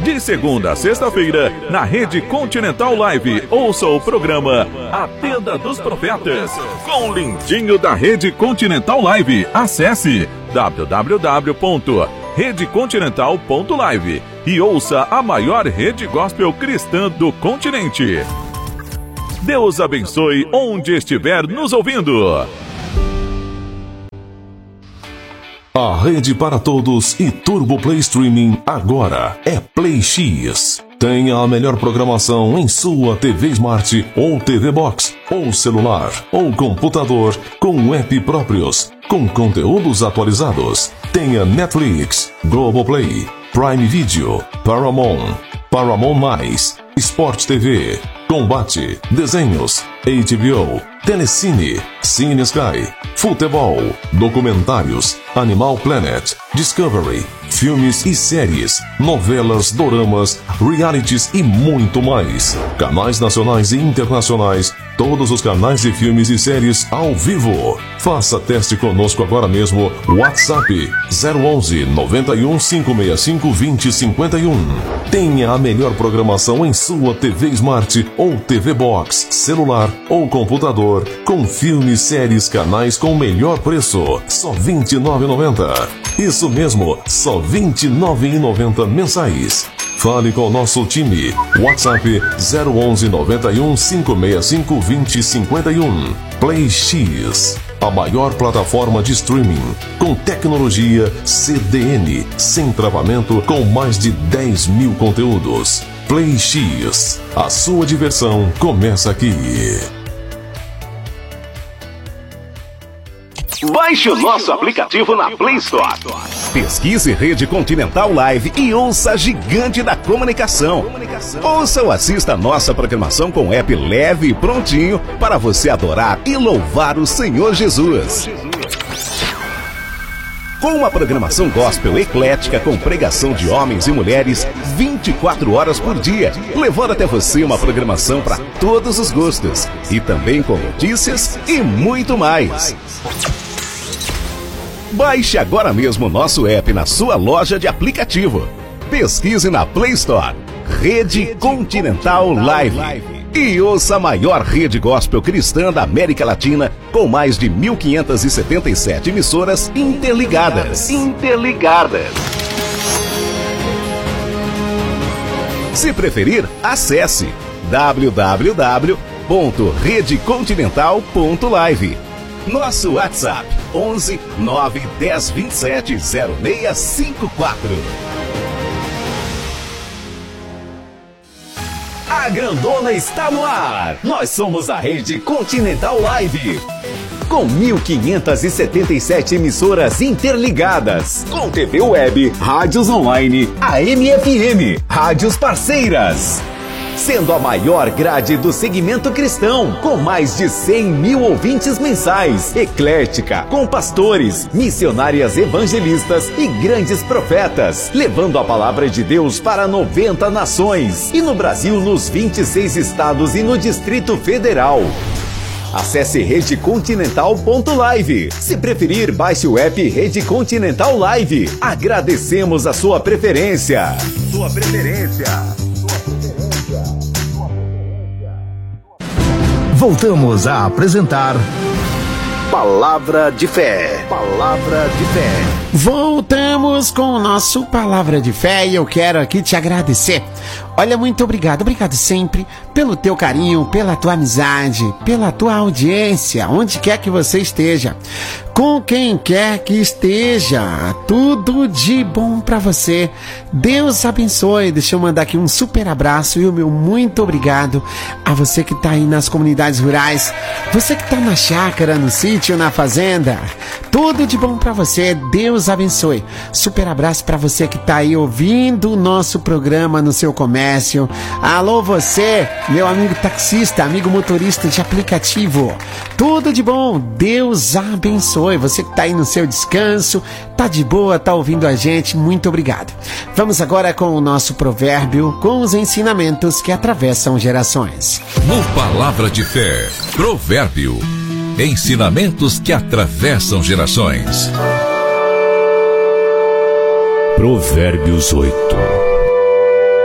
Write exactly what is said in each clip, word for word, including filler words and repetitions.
De segunda a sexta-feira, na Rede Continental Live, ouça o programa A Tenda dos Profetas, com o lindinho da Rede Continental Live. Acesse w w w ponto rede continental ponto live e ouça a maior rede gospel cristã do continente. Deus abençoe onde estiver nos ouvindo. A rede para todos e Turbo Play Streaming agora é Play X. Tenha a melhor programação em sua T V Smart ou T V Box, ou celular, ou computador, com app próprios, com conteúdos atualizados. Tenha Netflix, Globoplay, Prime Video, Paramount, Paramount Mais, Sport T V, Combate, Desenhos, H B O, Telecine, Cine Sky, Futebol, Documentários, Animal Planet, Discovery, filmes e séries, novelas, doramas, realities e muito mais. Canais nacionais e internacionais, todos os canais de filmes e séries ao vivo. Faça teste conosco agora mesmo. WhatsApp zero onze, noventa e um, cinco seis cinco, vinte, cinquenta e um. Tenha a melhor programação em sua T V Smart ou T V Box, celular ou computador, com filmes, séries, canais com melhor preço. Só vinte e nove reais e noventa centavos. Isso mesmo, só vinte e nove reais e noventa centavos mensais. Fale com o nosso time. WhatsApp zero onze, noventa e um, cinco seis cinco, vinte, cinquenta e um. Play X, a maior plataforma de streaming, com tecnologia C D N, sem travamento, com mais de dez mil conteúdos. Play X, a sua diversão começa aqui. Baixe o nosso aplicativo na Play Store. Pesquise Rede Continental Live e ouça a gigante da comunicação. Ouça ou assista a nossa programação com app leve e prontinho para você adorar e louvar o Senhor Jesus. Com uma programação gospel eclética com pregação de homens e mulheres vinte e quatro horas por dia, levando até você uma programação para todos os gostos e também com notícias e muito mais. Baixe agora mesmo o nosso app na sua loja de aplicativo. Pesquise na Play Store Rede Continental Live e ouça a maior rede gospel cristã da América Latina com mais de mil quinhentas e setenta e sete emissoras interligadas. Interligadas. Se preferir, acesse w w w ponto rede continental ponto live. Nosso WhatsApp onze, nove, dez, vinte e sete, zero seis cinco quatro. A grandona está no ar. Nós somos a Rede Continental Live, com mil quinhentas e setenta e sete emissoras interligadas, com T V web, rádios online, A M F M, rádios parceiras, sendo a maior grade do segmento cristão, com mais de cem mil ouvintes mensais, eclética, com pastores, missionárias evangelistas e grandes profetas, levando a palavra de Deus para noventa nações, e no Brasil nos vinte e seis estados e no Distrito Federal. Acesse rede continental ponto live. Se preferir, baixe o app Rede Continental Live. Agradecemos a sua preferência. Sua preferência. Voltamos a apresentar Palavra de Fé. Palavra de Fé. Voltamos com o nosso Palavra de Fé e eu quero aqui te agradecer. Olha, muito obrigado, obrigado sempre pelo teu carinho, pela tua amizade, pela tua audiência, onde quer que você esteja, com quem quer que esteja, tudo de bom pra você. Deus abençoe. Deixa eu mandar aqui um super abraço e o meu muito obrigado a você que tá aí nas comunidades rurais, você que tá na chácara, no sítio, na fazenda, tudo de bom pra você. Deus abençoe. Super abraço pra você que tá aí ouvindo o nosso programa no seu comércio. Alô você, meu amigo taxista, amigo motorista de aplicativo, tudo de bom. Deus abençoe. Você que tá aí no seu descanso, tá de boa, tá ouvindo a gente, muito obrigado. Vamos agora com o nosso provérbio, com os ensinamentos que atravessam gerações. No Palavra de Fé, provérbio, ensinamentos que atravessam gerações. Provérbios oito.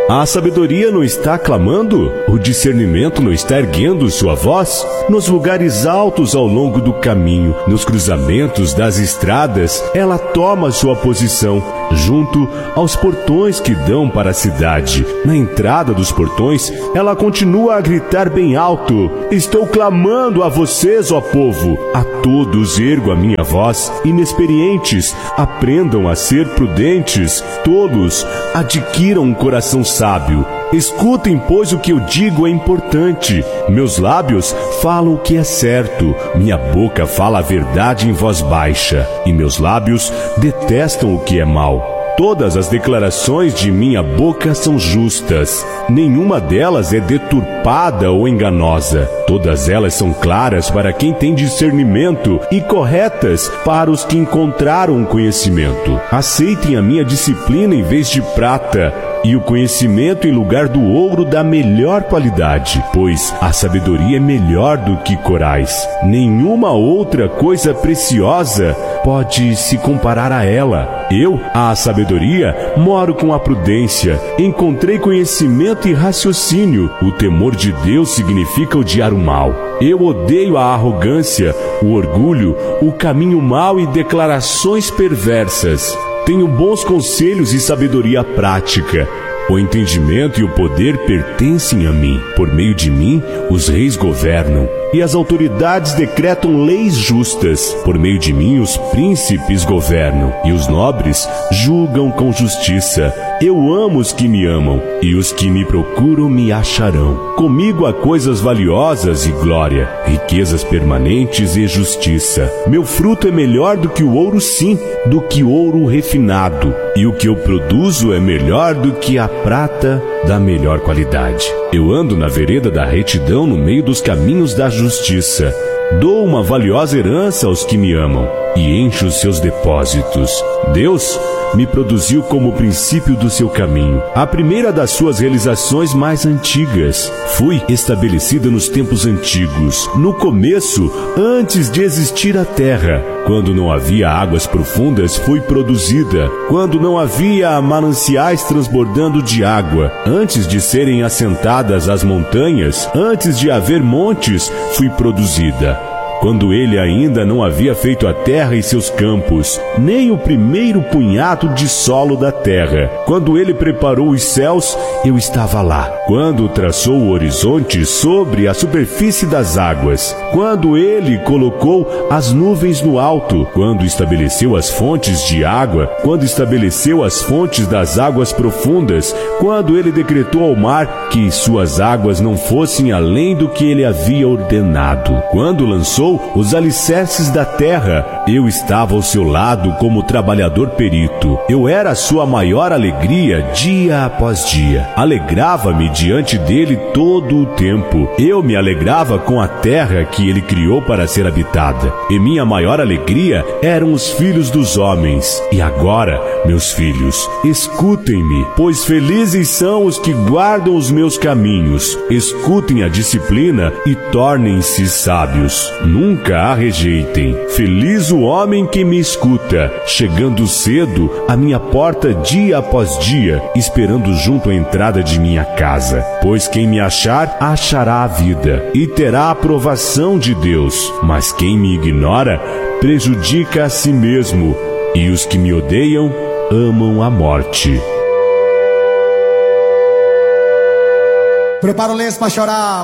A sabedoria não está clamando? O discernimento não está erguendo sua voz? Nos lugares altos ao longo do caminho, nos cruzamentos das estradas, ela toma sua posição, junto aos portões que dão para a cidade. Na entrada dos portões, ela continua a gritar bem alto: estou clamando a vocês, ó povo. A todos ergo a minha voz. Inexperientes, aprendam a ser prudentes. Todos adquiram um coração sábio. Escutem, pois o que eu digo é importante. Meus lábios falam o que é certo. Minha boca fala a verdade em voz baixa. E meus lábios detestam o que é mal. Todas as declarações de minha boca são justas. Nenhuma delas é deturpada ou enganosa. Todas elas são claras para quem tem discernimento e corretas para os que encontraram conhecimento. Aceitem a minha disciplina em vez de prata, e o conhecimento em lugar do ouro da melhor qualidade, pois a sabedoria é melhor do que corais. Nenhuma outra coisa preciosa pode se comparar a ela. Eu, a sabedoria, moro com a prudência. Encontrei conhecimento e raciocínio. O temor de Deus significa odiar o mal. Eu odeio a arrogância, o orgulho, o caminho mau e declarações perversas. Tenho bons conselhos e sabedoria prática. O entendimento e o poder pertencem a mim. Por meio de mim, os reis governam, e as autoridades decretam leis justas. Por meio de mim, os príncipes governam, e os nobres julgam com justiça. Eu amo os que me amam, e os que me procuram me acharão. Comigo há coisas valiosas e glória, riquezas permanentes e justiça. Meu fruto é melhor do que o ouro, sim, do que ouro refinado, e o que eu produzo é melhor do que a prata da melhor qualidade. Eu ando na vereda da retidão no meio dos caminhos da justiça. Dou uma valiosa herança aos que me amam e encho os seus depósitos. Deus me produziu como o princípio do seu caminho, a primeira das suas realizações mais antigas. Fui estabelecida nos tempos antigos, no começo, antes de existir a terra. Quando não havia águas profundas, fui produzida. Quando não havia mananciais transbordando de água, antes de serem assentadas as montanhas, antes de haver montes, fui produzida. Quando ele ainda não havia feito a terra e seus campos, nem o primeiro punhado de solo da terra. Quando ele preparou os céus, eu estava lá. Quando traçou o horizonte sobre a superfície das águas. Quando ele colocou as nuvens no alto. Quando estabeleceu as fontes de água. Quando estabeleceu as fontes das águas profundas. Quando ele decretou ao mar que suas águas não fossem além do que ele havia ordenado. Quando lançou os alicerces da terra, eu estava ao seu lado como trabalhador perito. Eu era a sua maior alegria dia após dia. Alegrava-me diante dele todo o tempo. Eu me alegrava com a terra que ele criou para ser habitada. E minha maior alegria eram os filhos dos homens. E agora, meus filhos, escutem-me, pois felizes são os que guardam os meus caminhos. Escutem a disciplina e tornem-se sábios. Nunca a rejeitem. Feliz o homem que me escuta, chegando cedo à minha porta dia após dia, esperando junto à entrada de minha casa. Pois quem me achar, achará a vida e terá a aprovação de Deus. Mas quem me ignora, prejudica a si mesmo, e os que me odeiam, amam a morte. Prepara o lenço pra chorar.